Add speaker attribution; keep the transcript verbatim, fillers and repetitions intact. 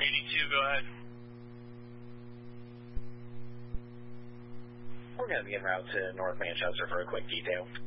Speaker 1: eighty-two, go ahead.
Speaker 2: We're going to be en route to North Manchester for a quick detail.